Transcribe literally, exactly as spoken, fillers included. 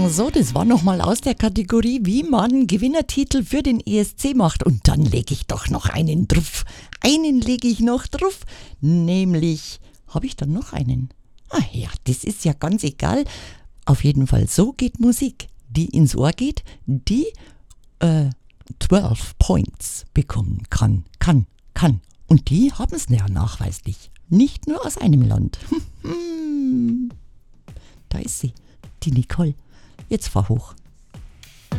So, das war nochmal aus der Kategorie, wie man Gewinnertitel für den E S C macht. Und dann lege ich doch noch einen drauf. Einen lege ich noch drauf. Nämlich, habe ich dann noch einen? Ah ja, das ist ja ganz egal. Auf jeden Fall, so geht Musik, die ins Ohr geht, die äh, zwölf Points bekommen kann, kann, kann. Und die haben es ja nachweislich. Nicht nur aus einem Land. Da ist sie, die Nicole. Jetzt fahr hoch.